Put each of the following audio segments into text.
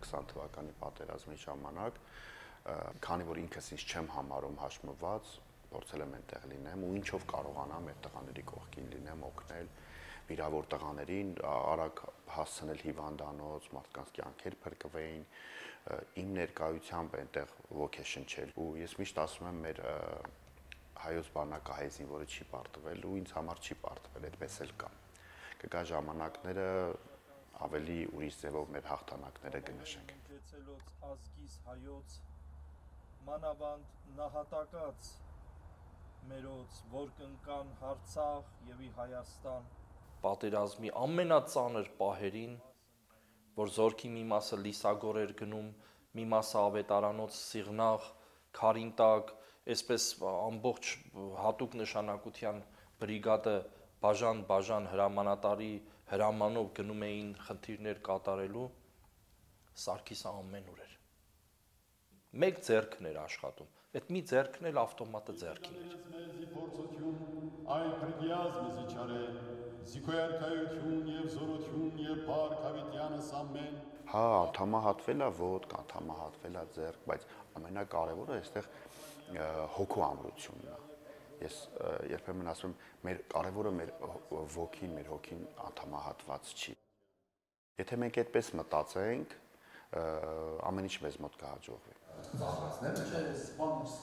20 թվականի պատերազմի ժամանակ, քանի որ ինքս ինձ չեմ համարում հաշմված, փորձել եմ այնտեղ լինեմ ու ինչով կարողանամ այդ տղաների կողքին լինեմ, օգնել վիրավոր տղաներին, արագ հասցնել հիվանդանոց, մարդկանց կյանքեր փրկվեին, իմ ներկայությամբ այնտեղ ոգեշնչել ու ես միշտ ասում եմ մեր հայոց բանակահայզին, որը չի պարտվել ու ինձ համար չի պարտվել, այդպես էլ կա։ Կգա ժամանակները ավելի ուրիշ ձևով մեր հաղթանակները կնշենք։ Ջեցելոց ազգիս հայոց մանավանդ նահատակած մերոց, որ կնկան Արցախ եւ ի Հայաստան։ Պատերազմի ամենածանր պահերին, որ զորքի մի մասը լիսագոր էր գնում, մի մասը ավետարանոց Սիղնաղ, Քարինտակ, այսպես ամբողջ հատուկ նշանակության բրիգադը բաժան հրամանատարի հրամանով գնում էին խնդիրներ կատարելու, Սարգիսը ամենուր էր։ Մեկ ձեռքն էր աշխատում, այդ մի ձեռքն էլ ավտոմատը ձեռքին էր։ Այ փրկյազ մեզի չարե, զիքոյարքայություն եւ զորություն եւ փառք հավիտյանս ամեն։ Հա, անդամահատվել է ոտք, անդամահատվել է ձեռք, բայց ամենակարևորը այստեղ հոգու ամրությունն է։ Ես երբեմն ասում եմ, մեր կարևորը մեր ոգին, մեր հոգին անդամահատված չի։ Եթե մենք այդպես մտածենք, ամեն ինչ մեզ մոտ կհաջողվի։ Ծաղրացնելը չէ, սպանից։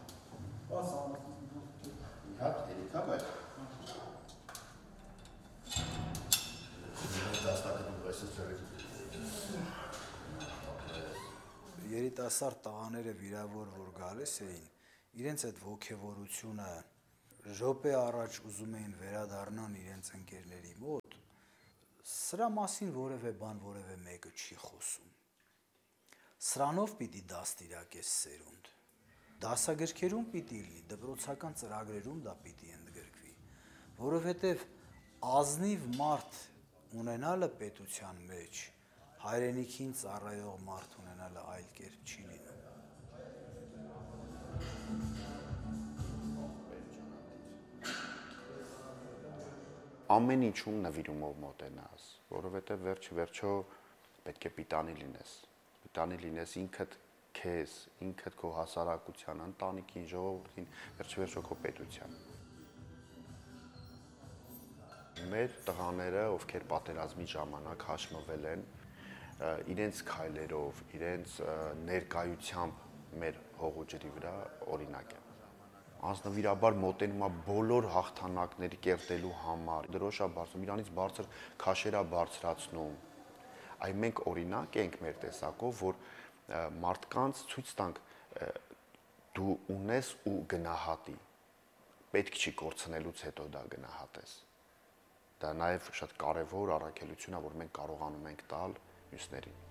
Երիկա, բայց Երիտասարդ տղաները վիրավոր որ գալիս էին, իրենց այդ ոգևորությունը րոպե առաջ ուզում էին վերադառնան իրենց ընկերների մոտ, սրա մասին որևէ բան որևէ մեկը չի խոսում։ Սրանով պիտի դաստիարակես սերունդ։ Դասագրքերում պիտի լինի, դպրոցական ծրագրերում դա պիտի ընդգրկվի, որովհետև ազնիվ մարդ ունենալը պետության մեջ, հայրենիքին ծառայող մարդ ունենալը այլ կերպ չի լինում։ Ամեն ինչում նվիրումով մոտենաս, որովհետև վերջո պետք է պիտանի լինես։ Պիտանի լինես ինքդ քեզ, ինքդ քո հասարակության, ընտանիքին, ժողովրդին, վերջո քո պետության։ Մեր տղաները, ովքեր պատերազմի ժամանակ հաշմվել են, իրենց քայլերով, իրենց ներկայությամբ մեր հողու ջրի վրա օրինակ են։ Անձնվիրաբար մոտենում է բոլոր հաղթանակների կերտելու համար, դրոշա բարձրում, իրանից բարձր քաշերա բարձրացնում։ Այ մենք օրինակ ենք մեր տեսակով, որ մարդկանց ցույց տանք դու ունես ու գնահատի։ Պետք չի կորցնելուց հետո դա գնահատես։ Դա նաև շատ կարևոր առաքելություն է, որ մենք կարողանում ենք տալ մյուսներին։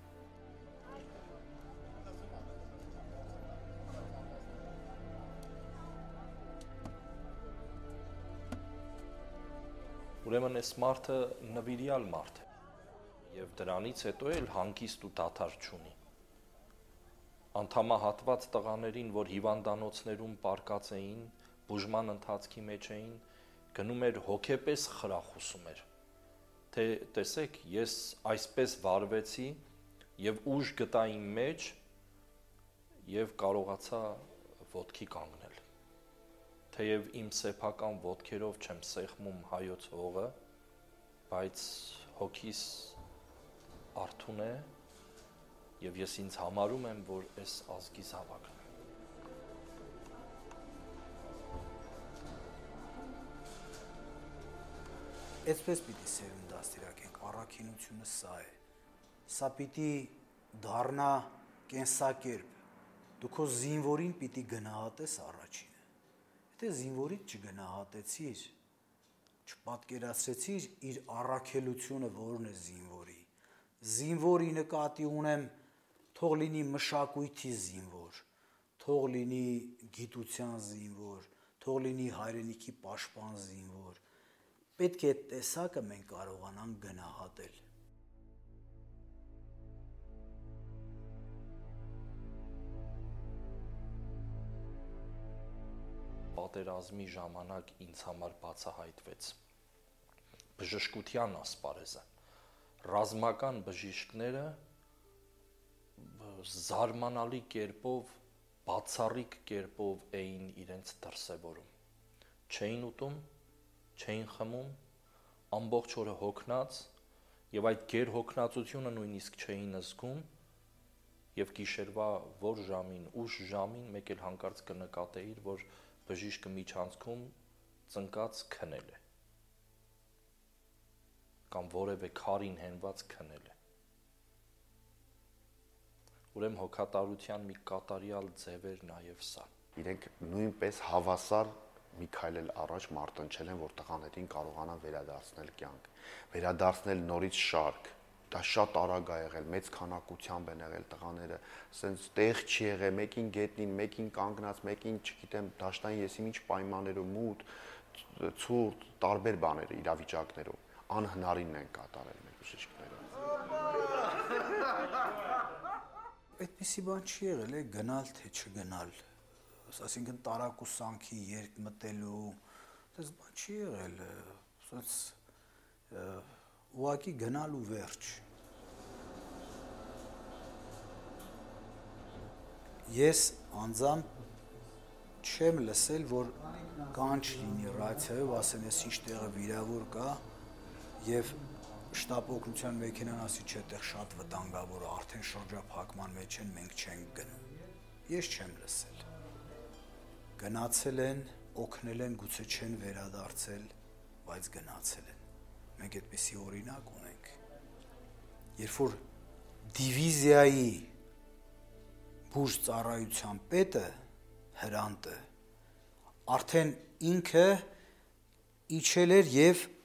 Ուրեմն այս մարդը նվիրյալ մարդ է եւ դրանից հետո էլ հանգիստ ու դադար չունի։ Անդամահատված տղաներին, որ հիվանդանոցներում պարկած էին, բուժման ընթացքի մեջ էին, գնում էր հոգեպես խրախուսում էր, թե տեսեք, ես այսպես վարվեցի եւ ուժ գտա իմ մեջ եւ կարողացա ոտքի կանգնել։ Թեև իմ սեփական ոտքերով չեմ սեղմում հայոց հողը, բայց հոգիս արթուն է եւ ես ինձ համարում եմ, որ այս ազգի զավակն եմ։ Այսպես պիտի սերուն դաստիարակենք, առաքինությունը սա է։ Սա պիտի դառնա կենսակերպ։ Դու քո զինվորին պիտի գնահատես առաջինը։ Եթե զինվորից չգնահատեցիր, չպատկերացրեցիր իր առաքելությունը, որն է զինվորի։ Զինվորի նկատի ունեմ, թող լինի մշակույթի զինվոր, թող լինի գիտության զինվոր, թող լինի հայրենիքի պաշտպան զինվոր։ Պետք է այդ տեսակը մենք կարողանանք գնահատել։ Պատերազմի ժամանակ ինձ համար բացահայտվեց բժշկության ասպարեզը, ռազմական բժիշկները զարմանալի կերպով, բացառիկ կերպով էին իրենց դրսևորում։ Չէին ուտում, չէին խմում, ամբողջ օրը հոգնած, եւ այդ գերհոգնածությունը նույնիսկ չէին զգում, եւ գիշերվա որ ժամին, ուշ ժամին մեկ էլ հանկարծ կնկատեիր, որ բժիշկը միջանցքում ծնկած քնել է կամ որևէ քարին հենված քնել է։ Ուրեմն հոգատարության մի կատարյալ ձև էր նաև սա։ Իրենք նույնպես հավասար մի քայլ էլ առաջ մարտնչել են, որ տղաներին կարողանան վերադարձնել կյանք, վերադարձնել նորից շարք։ Դա շատ արագ է եղել, մեծ քանակությամբ են եղել տղաները, ասենց տեղ չի եղել, մեկին գետնին, մեկին կանգնած, մեկին, չգիտեմ, դաշտային եսիմ ինչ պայմաններով, մութ, ցուրտ, տարբեր բաներ իրավիճակներով, անհնարինն են կատարել մեր բժիշկները։ Այդպիսի բան չի եղել, գնալ թե չգնալ, այսինքն տարակուսանքի երկ մտելու, այդպես բան չի եղել, ասած ուղղակի գնալ ու վերջ։ Ես անձամբ չեմ լսել, որ կանչ լինի ռացիայով, ասեն ես ինչ տեղը վիրավոր կա եւ շտապ օգնության մեքենան ասի չէ, այդտեղ շատ վտանգավոր է, արդեն շրջափակման մեջ են, մենք չենք գնում։ Ես չեմ լսել։ Գնացել են, օգնել են, գուցե չեն վերադարձել, բայց գնացել են։ Մենք այդպիսի օրինակ ունենք։ Երբ որ դիվիզիայի բուժ ծառայության պետը Հրանտը արդեն ինքը իջել էր եւ